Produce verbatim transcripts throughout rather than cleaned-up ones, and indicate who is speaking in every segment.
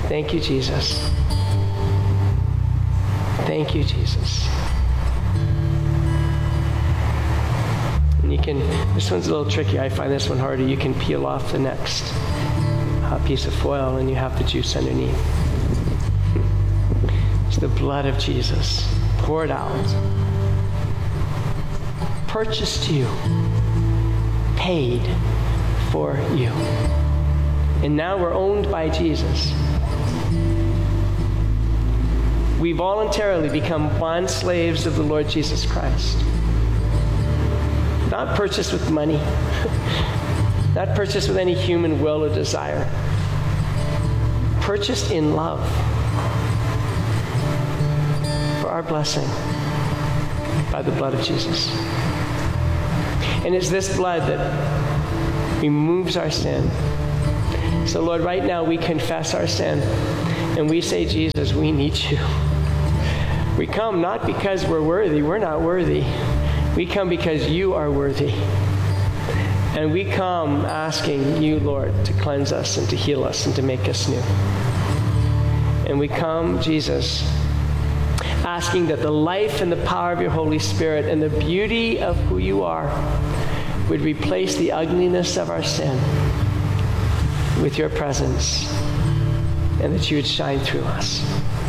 Speaker 1: Thank you, Jesus. Thank you, Jesus. And you can, this one's a little tricky. I find this one harder. You can peel off the next uh, piece of foil and you have the juice underneath. It's the blood of Jesus poured out, purchased you, paid for you. And now we're owned by Jesus. We voluntarily become bond slaves of the Lord Jesus Christ. Not purchased with money, not purchased with any human will or desire. Purchased in love for our blessing by the blood of Jesus. And it's this blood that removes our sin. So Lord, right now we confess our sin and we say, Jesus, we need you. We come not because we're worthy. We're not worthy. We come because you are worthy. And we come asking you, Lord, to cleanse us and to heal us and to make us new. And we come, Jesus, asking that the life and the power of your Holy Spirit and the beauty of who you are would replace the ugliness of our sin with your presence, and that you would shine through us.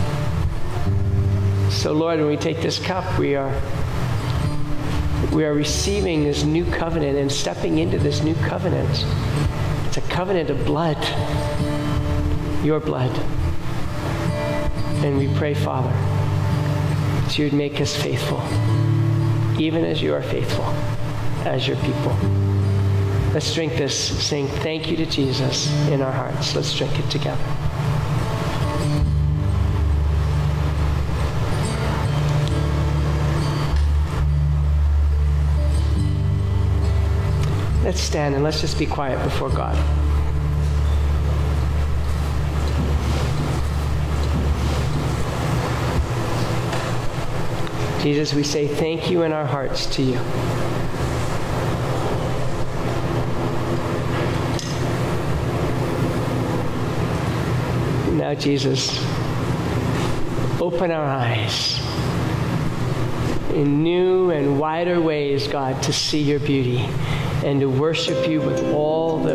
Speaker 1: So Lord, when we take this cup, we are we are receiving this new covenant and stepping into this new covenant. It's a covenant of blood, your blood. And we pray, Father, that you would make us faithful, even as you are faithful, as your people. Let's drink this, saying thank you to Jesus in our hearts. Let's drink it together. Let's stand and let's just be quiet before God. Jesus, we say thank you in our hearts to you. Now, Jesus, open our eyes in new and wider ways, God, to see your beauty and to worship you with all that